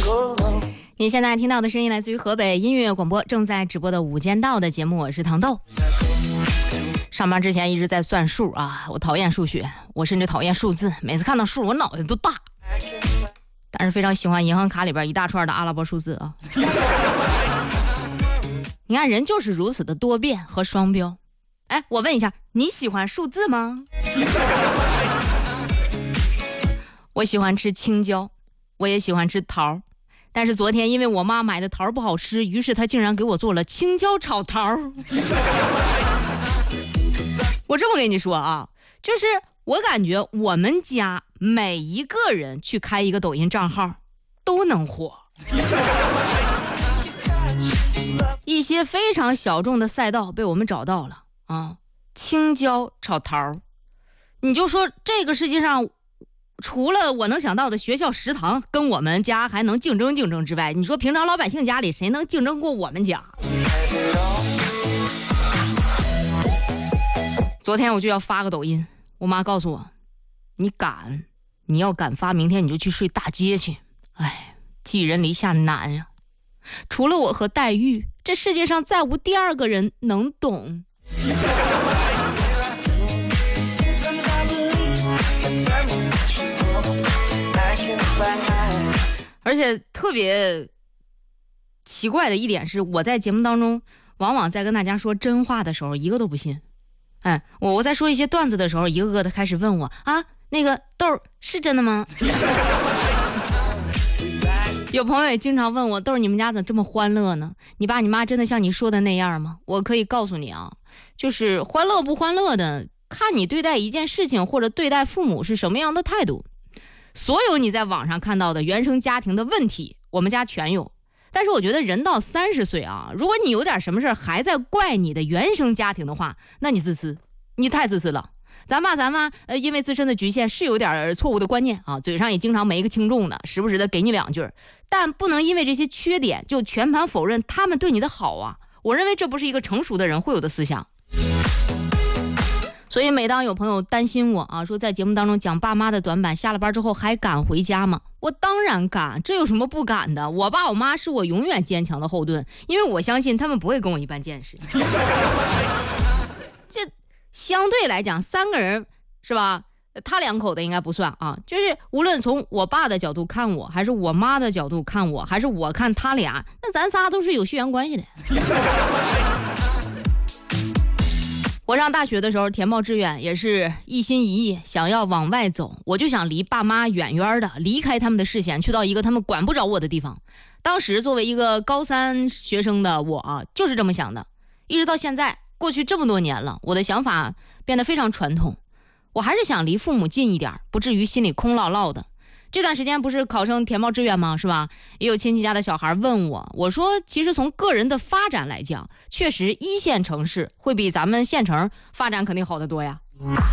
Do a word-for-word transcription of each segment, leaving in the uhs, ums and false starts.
你现在听到的声音来自于河北音乐广播正在直播的午间道的节目，我是糖豆。上班之前一直在算数啊，我讨厌数学，我甚至讨厌数字，每次看到数我脑袋都大，但是非常喜欢银行卡里边一大串的阿拉伯数字啊。你看人就是如此的多变和双标。哎，我问一下，你喜欢数字吗？我喜欢吃青椒，我也喜欢吃桃，但是昨天因为我妈买的桃不好吃，于是她竟然给我做了青椒炒桃。我这么跟你说啊，就是我感觉我们家每一个人去开一个抖音账号都能火。一些非常小众的赛道被我们找到了啊，青椒炒桃，你就说这个世界上除了我能想到的学校食堂跟我们家还能竞争竞争之外，你说平常老百姓家里谁能竞争过我们家？昨天我就要发个抖音，我妈告诉我，你敢，你要敢发，明天你就去睡大街去。哎，寄人篱下难啊！除了我和黛玉，这世界上再无第二个人能懂。而且特别奇怪的一点是，我在节目当中往往在跟大家说真话的时候，一个都不信。哎，我我在说一些段子的时候，一个个的开始问我啊，那个豆儿是真的吗？有朋友也经常问我，豆儿你们家怎么这么欢乐呢？你爸你妈真的像你说的那样吗？我可以告诉你啊，就是欢乐不欢乐的，看你对待一件事情或者对待父母是什么样的态度。所有你在网上看到的原生家庭的问题，我们家全有。但是我觉得人到三十岁啊，如果你有点什么事还在怪你的原生家庭的话，那你自私，你太自私了。咱爸咱妈呃，因为自身的局限是有点错误的观念啊，嘴上也经常没一个轻重的，时不时的给你两句，但不能因为这些缺点就全盘否认他们对你的好啊。我认为这不是一个成熟的人会有的思想。所以每当有朋友担心我啊，说在节目当中讲爸妈的短板，下了班之后还敢回家吗？我当然敢，这有什么不敢的？我爸我妈是我永远坚强的后盾，因为我相信他们不会跟我一般见识。这相对来讲，三个人是吧？他两口子应该不算啊。就是无论从我爸的角度看我，还是我妈的角度看我，还是我看他俩，那咱仨都是有血缘关系的。我上大学的时候填报志愿也是一心一意想要往外走，我就想离爸妈远远的，离开他们的视线，去到一个他们管不着我的地方。当时作为一个高三学生的我啊，就是这么想的。一直到现在过去这么多年了，我的想法变得非常传统，我还是想离父母近一点，不至于心里空落落的。这段时间不是考生填报志愿吗？是吧？也有亲戚家的小孩问我，我说其实从个人的发展来讲，确实一线城市会比咱们县城发展肯定好得多呀。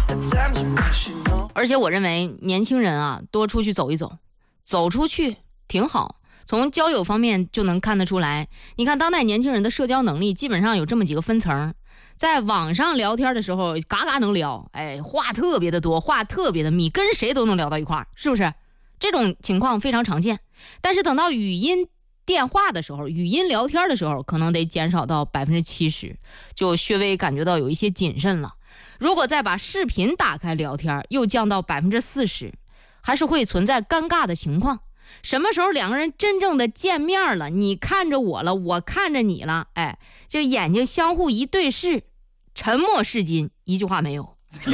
而且我认为年轻人啊，多出去走一走，走出去挺好。从交友方面就能看得出来，你看当代年轻人的社交能力基本上有这么几个分层。在网上聊天的时候嘎嘎能聊，哎，话特别的多，话特别的密，跟谁都能聊到一块儿，是不是？这种情况非常常见。但是等到语音电话的时候，语音聊天的时候，可能得减少到百分之七十，就稍微感觉到有一些谨慎了。如果再把视频打开聊天，又降到百分之四十，还是会存在尴尬的情况。什么时候两个人真正的见面了，你看着我了，我看着你了，哎，这眼睛相互一对视，沉默是金，一句话没有。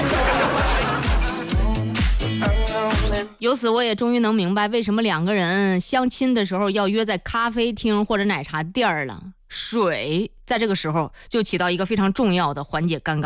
由此我也终于能明白为什么两个人相亲的时候要约在咖啡厅或者奶茶店了。水在这个时候就起到一个非常重要的缓解尴尬。